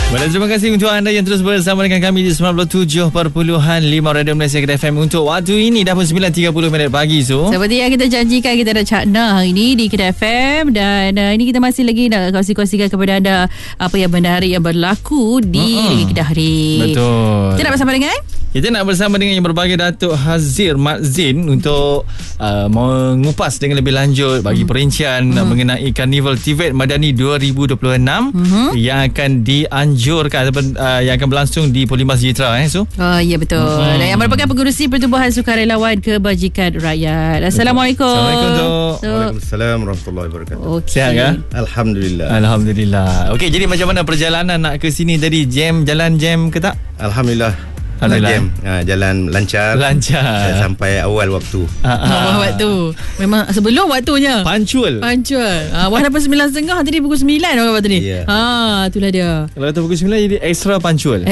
Baik, terima kasih untuk anda yang terus bersama dengan kami di 97.5 Radio Malaysia Kedah FM. Untuk waktu ini dah pun 9.30 pagi. So seperti yang kita janjikan, kita ada Cak Nah hari ini di Kedah FM. Dan ini kita masih lagi nak kongsi-kongsikan kepada anda apa yang menarik yang berlaku di Kedah hari. Betul. Kita nak bersama dengan yang berbagai Datuk Hazir Mat Zain untuk mengupas dengan lebih lanjut bagi perincian mengenai Karnival TVET Madani 2026 yang akan dianjurkan yang akan berlangsung di Polimar Sejahtera ya betul. Dan yang merupakan pengurusi Pertubuhan Sukarelawan Kebajikan Rakyat. Assalamualaikum. Assalamualaikum. Waalaikumsalam warahmatullahi wabarakatuh. Sihat ke? Alhamdulillah. Okey, jadi macam mana perjalanan nak ke sini tadi? Jalan jam ke tak? Alhamdulillah. Jalan lancar. Saya sampai awal waktu. Awal waktu. Memang sebelum waktunya. Pancual. Awal dapat 9.30, tadi pukul 9 orang waktu ni. Itulah dia. Kalau datang pukul 9 jadi extra pancual.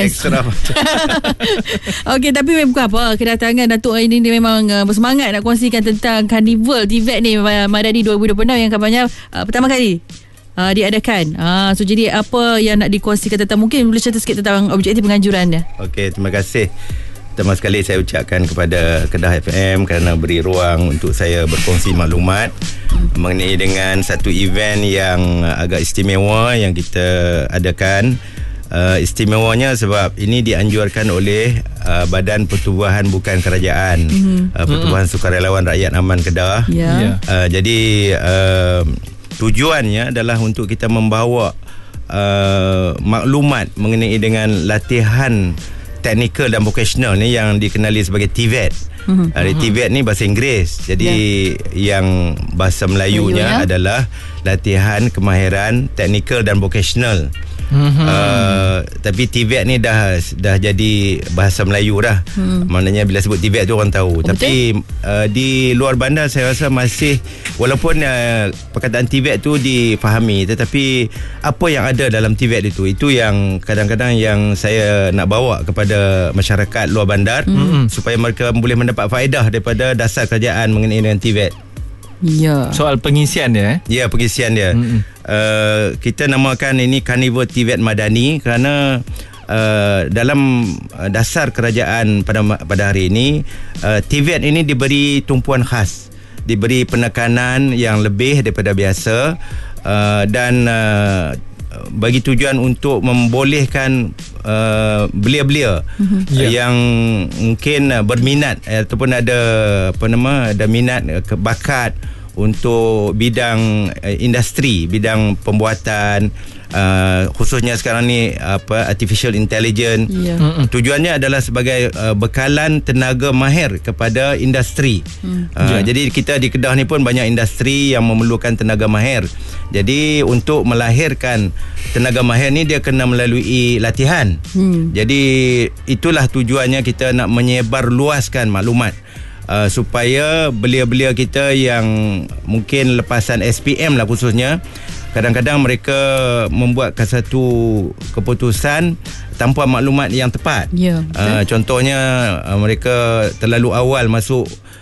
Okey, tapi bukan apa, kedatangan Datuk ini dia memang bersemangat nak kongsikan tentang Karnival TVET ni Madani 2026 yang kabarnya pertama kali diadakan. So jadi apa yang nak dikongsikan tentang, mungkin boleh cerita sikit tentang objektif penganjurannya. Okey, terima kasih. Pertama sekali saya ucapkan kepada Kedah FM kerana beri ruang untuk saya berkongsi maklumat mengenai dengan satu event yang agak istimewa yang kita adakan. Istimewanya sebab ini dianjurkan oleh Badan Pertubuhan Bukan Kerajaan, Pertubuhan Sukarelawan Rakyat Aman Kedah. Jadi tujuannya adalah untuk kita membawa maklumat mengenai dengan latihan teknikal dan vocational ni yang dikenali sebagai TVET. TVET ni bahasa Inggeris. Jadi yang bahasa Melayunya adalah latihan kemahiran teknikal dan vocational. Tapi TVET ni dah jadi bahasa Melayu dah. Maknanya bila sebut TVET tu orang tahu. Tapi di luar bandar saya rasa masih, walaupun perkataan TVET tu difahami, tetapi apa yang ada dalam TVET itu yang kadang-kadang yang saya nak bawa kepada masyarakat luar bandar supaya mereka boleh mendapat faedah daripada dasar kerajaan mengenai dengan TVET. Soal pengisian dia. Ya, pengisian dia. Kita namakan ini Karnival TVET Madani kerana dalam dasar kerajaan pada hari ini, TVET ini diberi tumpuan khas, diberi penekanan yang lebih daripada biasa, dan bagi tujuan untuk membolehkan belia-belia yang mungkin berminat ataupun ada minat, bakat untuk bidang industri, bidang pembuatan, khususnya sekarang ni artificial intelligence. Tujuannya adalah sebagai bekalan tenaga mahir kepada industri. Jadi kita di Kedah ni pun banyak industri yang memerlukan tenaga mahir. Jadi untuk melahirkan tenaga mahir ni dia kena melalui latihan. Jadi itulah tujuannya, kita nak menyebar luaskan maklumat supaya belia-belia kita yang mungkin lepasan SPM lah khususnya, kadang-kadang mereka membuatkan satu keputusan tanpa maklumat yang tepat. Contohnya mereka terlalu awal masuk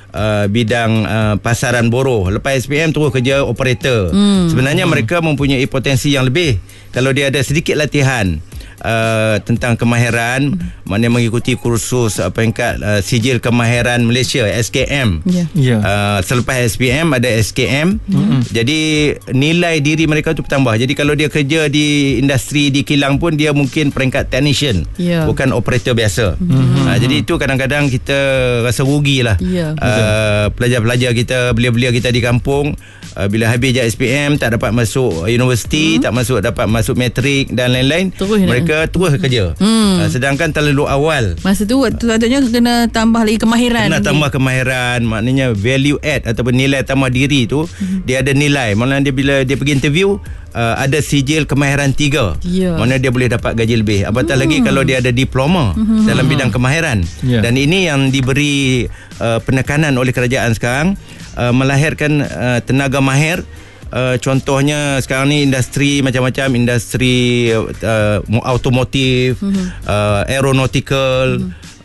bidang pasaran buruh, lepas SPM terus kerja operator. Sebenarnya mereka mempunyai potensi yang lebih kalau dia ada sedikit latihan tentang kemahiran, maknanya mengikuti kursus peringkat sijil kemahiran Malaysia SKM. Selepas SPM ada SKM. Jadi nilai diri mereka tu bertambah. Jadi kalau dia kerja di industri di kilang pun dia mungkin peringkat technician, bukan operator biasa. Jadi itu kadang-kadang kita rasa rugilah. Pelajar-pelajar kita, belia-belia kita di kampung, bila habis je SPM tak dapat masuk universiti, tak dapat masuk matrik dan lain-lain, mereka terus kerja. Sedangkan terlalu awal, masa tu waktu kena tambah lagi kemahiran. Tambah kemahiran, maknanya value add ataupun nilai tambah diri tu, dia ada nilai. Maknanya dia bila dia pergi interview ada sijil kemahiran 3, maknanya dia boleh dapat gaji lebih. Apatah lagi kalau dia ada diploma dalam bidang kemahiran. Dan ini yang diberi penekanan oleh kerajaan sekarang, melahirkan tenaga mahir. Contohnya sekarang ni industri macam-macam, industri automotif, aeronautical,